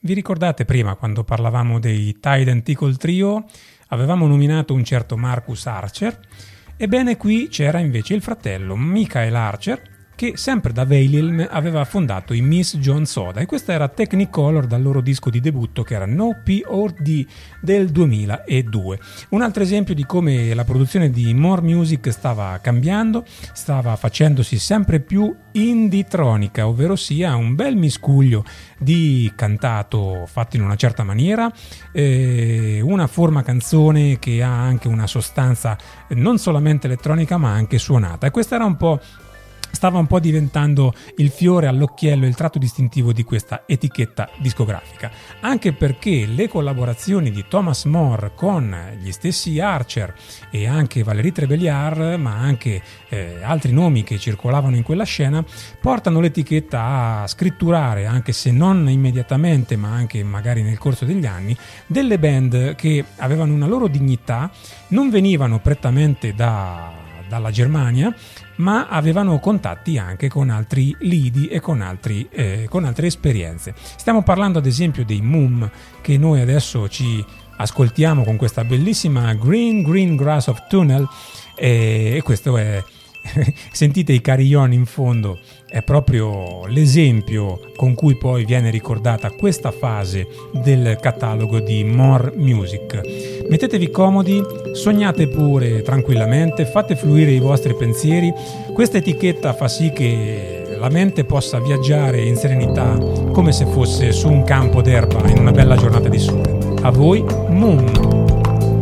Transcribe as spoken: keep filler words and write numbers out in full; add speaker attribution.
Speaker 1: Vi ricordate prima, quando parlavamo dei Tide Tickle Trio, avevamo nominato un certo Marcus Archer? Ebbene, qui c'era invece il fratello Michael Archer, che sempre da Veilil aveva fondato i Miss John Soda, e questa era Technicolor dal loro disco di debutto che era No P or D del duemiladue. Un altro esempio di come la produzione di More Music stava cambiando, stava facendosi sempre più indie-tronica, ovvero sia un bel miscuglio di cantato fatto in una certa maniera, eh, una forma canzone che ha anche una sostanza non solamente elettronica ma anche suonata, e questa era un po' stava un po' diventando il fiore all'occhiello, il tratto distintivo di questa etichetta discografica, anche perché le collaborazioni di Thomas More con gli stessi Archer e anche Valérie Trébéliard, ma anche eh, altri nomi che circolavano in quella scena, portano l'etichetta a scritturare, anche se non immediatamente ma anche magari nel corso degli anni, delle band che avevano una loro dignità, non venivano prettamente da dalla Germania, ma avevano contatti anche con altri lidi e con, altri, eh, con altre esperienze. Stiamo parlando ad esempio dei Moom, che noi adesso ci ascoltiamo con questa bellissima Green Green Grass of Tunnel, eh, e questo è sentite i carillon in fondo, è proprio l'esempio con cui poi viene ricordata questa fase del catalogo di More Music. Mettetevi comodi, sognate pure tranquillamente, fate fluire i vostri pensieri. Questa etichetta fa sì che la mente possa viaggiare in serenità come se fosse su un campo d'erba in una bella giornata di sole. A voi, Moon!